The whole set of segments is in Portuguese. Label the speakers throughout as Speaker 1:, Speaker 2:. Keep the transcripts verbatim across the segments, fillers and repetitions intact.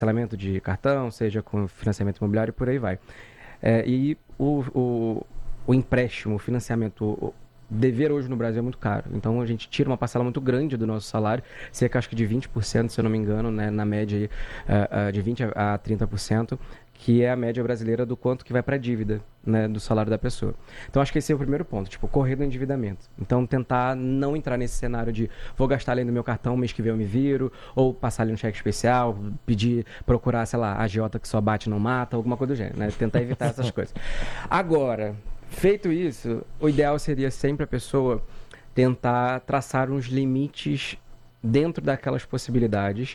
Speaker 1: parcelamento de cartão, seja com financiamento imobiliário, por aí vai. É, e o, o, o empréstimo, o financiamento, o dever hoje no Brasil é muito caro. Então a gente tira uma parcela muito grande do nosso salário, cerca acho que de vinte por cento, se eu não me engano, né, na média aí, uh, uh, de vinte por cento a trinta por cento, que é a média brasileira do quanto que vai para a dívida, né, do salário da pessoa. Então acho que esse é o primeiro ponto, tipo, correr do endividamento. Então tentar não entrar nesse cenário de vou gastar além do meu cartão, mês que vem eu me viro, ou passar ali um cheque especial, pedir, procurar, sei lá, agiota que só bate e não mata, alguma coisa do gênero, né? Tentar evitar essas coisas. Agora, feito isso, o ideal seria sempre a pessoa tentar traçar uns limites dentro daquelas possibilidades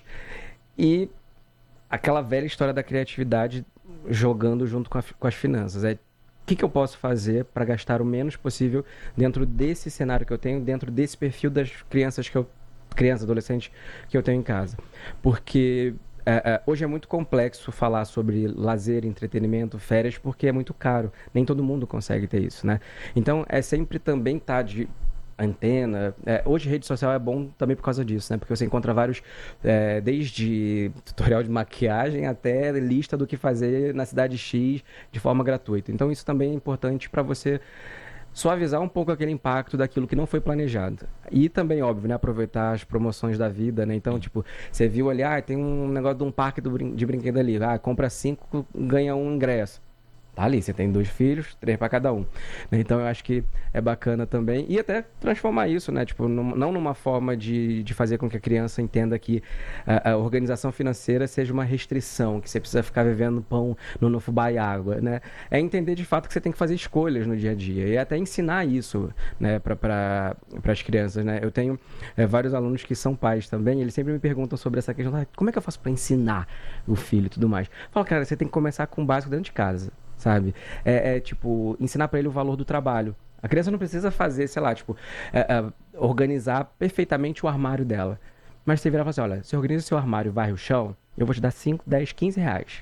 Speaker 1: e aquela velha história da criatividade jogando junto com, a, com as finanças. É o que, que eu posso fazer para gastar o menos possível dentro desse cenário que eu tenho, dentro desse perfil das crianças que eu, crianças, adolescentes que eu tenho em casa. Porque é, é, hoje é muito complexo falar sobre lazer, entretenimento, férias, porque é muito caro. Nem todo mundo consegue ter isso, né? Então, é sempre também estar de antena. É, hoje rede social é bom também por causa disso, né? Porque você encontra vários, é, desde tutorial de maquiagem até lista do que fazer na cidade X de forma gratuita. Então isso também é importante para você suavizar um pouco aquele impacto daquilo que não foi planejado. E também, óbvio, né, aproveitar as promoções da vida, né? Então, tipo, você viu ali, ah, tem um negócio de um parque do brin- de brinquedo ali, ah, compra cinco, ganha um ingresso. Tá ali, você tem dois filhos, três para cada um. Então eu acho que é bacana também. E até transformar isso, né? Tipo, num, não numa forma de, de fazer com que a criança entenda que a, a organização financeira seja uma restrição, que você precisa ficar vivendo pão no, no fubá e água, né? É entender de fato que você tem que fazer escolhas no dia a dia. E até ensinar isso, né, para pra, as crianças, né? Eu tenho é, vários alunos que são pais também, eles sempre me perguntam sobre essa questão, ah, como é que eu faço para ensinar o filho e tudo mais? Eu falo, cara, você tem que começar com o básico dentro de casa. Sabe? É, é, tipo, ensinar para ele o valor do trabalho. A criança não precisa fazer, sei lá, tipo, é, é, organizar perfeitamente o armário dela. Mas você virar e falar assim, olha, se organiza seu armário e varre o chão, eu vou te dar cinco, dez, quinze reais.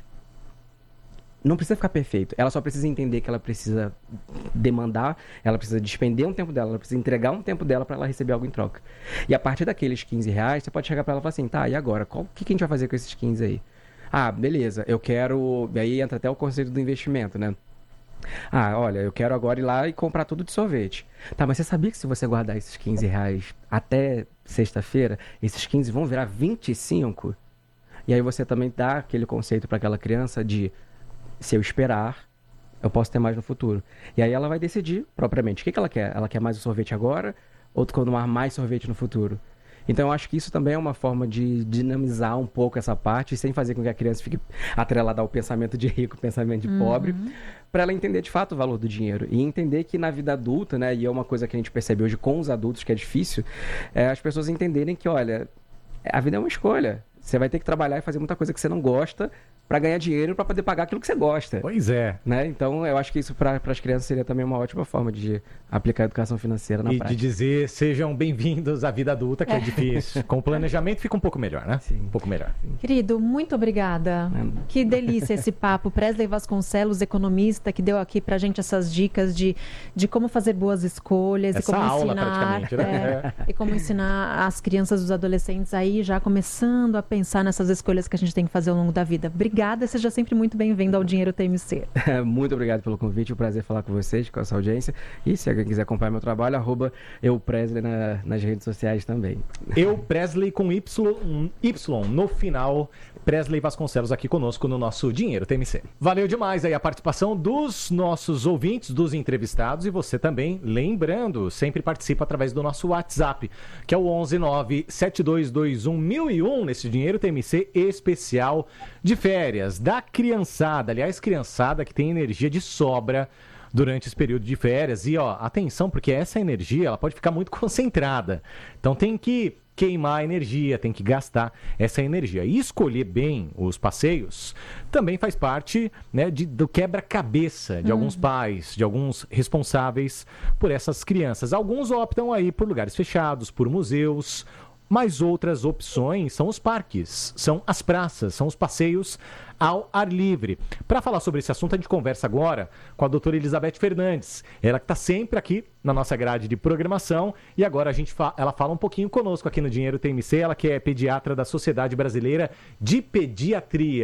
Speaker 1: Não precisa ficar perfeito. Ela só precisa entender que ela precisa demandar, ela precisa despender um tempo dela, ela precisa entregar um tempo dela para ela receber algo em troca. E a partir daqueles quinze reais, você pode chegar para ela e falar assim, tá, e agora? O que, que a gente vai fazer com esses quinze aí? Ah, beleza, eu quero... E aí entra até o conceito do investimento, né? Ah, olha, eu quero agora ir lá e comprar tudo de sorvete. Tá, mas você sabia que se você guardar esses quinze reais até sexta-feira, esses quinze vão virar vinte e cinco? E aí você também dá aquele conceito para aquela criança de, se eu esperar, eu posso ter mais no futuro. E aí ela vai decidir propriamente o que, que ela quer. Ela quer mais o sorvete agora ou tomar mais sorvete no futuro? Então eu acho que isso também é uma forma de dinamizar um pouco essa parte, sem fazer com que a criança fique atrelada ao pensamento de rico, pensamento de pobre,
Speaker 2: Uhum.
Speaker 1: para ela entender de fato o valor do dinheiro. E entender que na vida adulta, né, e é uma coisa que a gente percebe hoje com os adultos, que é difícil, é as pessoas entenderem que, olha, a vida é uma escolha. Você vai ter que trabalhar e fazer muita coisa que você não gosta para ganhar dinheiro para poder pagar aquilo que você gosta.
Speaker 3: Pois é.
Speaker 1: Né? Então, eu acho que isso para as crianças seria também uma ótima forma de aplicar a educação financeira na
Speaker 3: e
Speaker 1: prática.
Speaker 3: E de dizer, sejam bem-vindos à vida adulta, que é, é difícil. Com o planejamento fica um pouco melhor, né?
Speaker 1: Sim.
Speaker 3: Um pouco melhor. Sim.
Speaker 2: Querido, muito obrigada. É. Que delícia esse papo. Presley Vasconcelos, economista, que deu aqui pra gente essas dicas de, de como fazer boas escolhas.
Speaker 3: Essa
Speaker 2: e como
Speaker 3: aula,
Speaker 2: ensinar,
Speaker 3: praticamente, né?
Speaker 2: É, e como ensinar as crianças e os adolescentes aí já começando a pensar nessas escolhas que a gente tem que fazer ao longo da vida. Obrigada, seja sempre muito bem-vindo ao Dinheiro T M C.
Speaker 1: Muito obrigado pelo convite, é um prazer falar com vocês, com essa audiência. E se alguém quiser acompanhar meu trabalho, arroba eu Presley na, nas redes sociais também.
Speaker 3: Eu Presley com Y, Y no final. Presley Vasconcelos aqui conosco no nosso Dinheiro T M C. Valeu demais aí a participação dos nossos ouvintes, dos entrevistados, e você também, lembrando, sempre participa através do nosso WhatsApp, que é o onze nove sete dois dois um mil e um, nesse Dinheiro T M C especial de férias da criançada. Aliás, criançada que tem energia de sobra durante esse período de férias. E, ó, atenção, porque essa energia, ela pode ficar muito concentrada. Então tem que queimar a energia, tem que gastar essa energia. E escolher bem os passeios também faz parte, né, de, do quebra-cabeça de hum. alguns pais, de alguns responsáveis por essas crianças. Alguns optam aí por lugares fechados, por museus, Mas outras opções são os parques, são as praças, são os passeios ao ar livre. Para falar sobre esse assunto, a gente conversa agora com a doutora Elizabeth Fernandes. Ela que está sempre aqui na nossa grade de programação e agora a gente fa- ela fala um pouquinho conosco aqui no Dinheiro T M C, ela que é pediatra da Sociedade Brasileira de Pediatria.